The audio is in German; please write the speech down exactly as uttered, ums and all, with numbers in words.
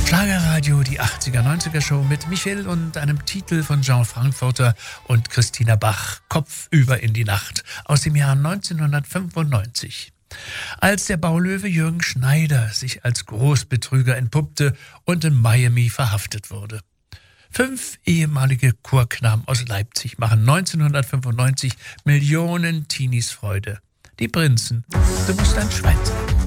Schlagerradio, die achtziger, neunziger Show mit Michel und einem Titel von Jean Frankfurter und Christina Bach, Kopfüber in die Nacht, aus dem Jahr neunzehnhundertfünfundneunzig. Als der Baulöwe Jürgen Schneider sich als Großbetrüger entpuppte und in Miami verhaftet wurde. Fünf ehemalige Chorknaben aus Leipzig machen neunzehnhundertfünfundneunzig Millionen Teenies Freude. Die Prinzen, du musst ein Schwein sein.